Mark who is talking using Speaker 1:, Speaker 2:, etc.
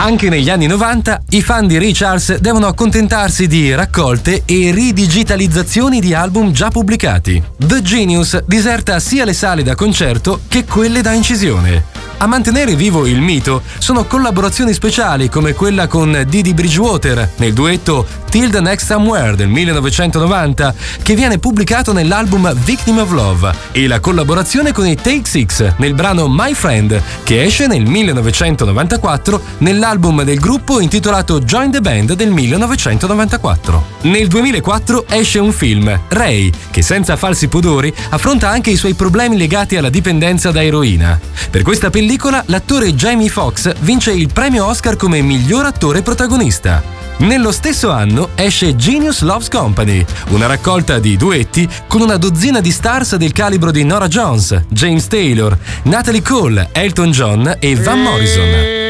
Speaker 1: Anche negli anni 90 i fan di Ray Charles devono accontentarsi di raccolte e ridigitalizzazioni di album già pubblicati. The Genius diserta sia le sale da concerto che quelle da incisione. A mantenere vivo il mito sono collaborazioni speciali come quella con Didi Bridgewater nel duetto Till the Next Somewhere del 1990, che viene pubblicato nell'album Victim of Love, e la collaborazione con i Take Six nel brano My Friend, che esce nel 1994 nell'album del gruppo intitolato Join the Band del 1994. Nel 2004 esce un film, Ray, che senza falsi pudori affronta anche i suoi problemi legati alla dipendenza da eroina. Per questa pellicola l'attore Jamie Foxx vince il premio Oscar come miglior attore protagonista. Nello stesso anno esce Genius Loves Company, una raccolta di duetti con una dozzina di stars del calibro di Norah Jones, James Taylor, Natalie Cole, Elton John e Van Morrison.